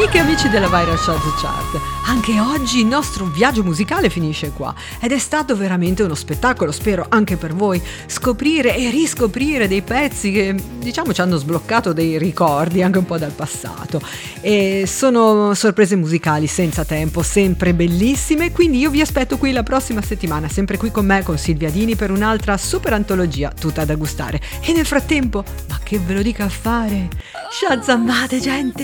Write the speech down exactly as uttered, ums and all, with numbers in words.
Amiche e amici della Viral Chart Chart, anche oggi il nostro viaggio musicale finisce qua ed è stato veramente uno spettacolo, spero anche per voi, scoprire e riscoprire dei pezzi che diciamo ci hanno sbloccato dei ricordi anche un po' dal passato, e sono sorprese musicali senza tempo, sempre bellissime, quindi io vi aspetto qui la prossima settimana, sempre qui con me, con Silvia Dini, per un'altra super antologia tutta da gustare. E nel frattempo, ma che ve lo dica a fare? Shazammate, gente!